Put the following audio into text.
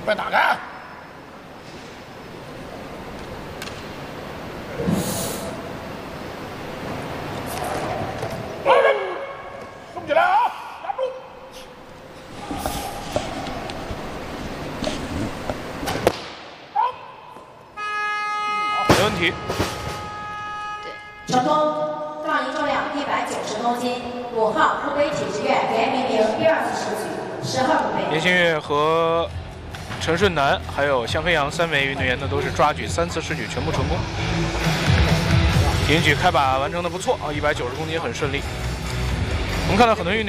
备打开。送起来啊！压住！ 没问题。 成功，杠一重量190公斤，5号湖北体制院严明玲第2次试举，10号补备。 连新月和陈顺南还有向飞扬3位运动员呢，都是抓举3次试举全部成功。迎举开把完成的不错啊，190公斤很顺利。我们看到很多运动员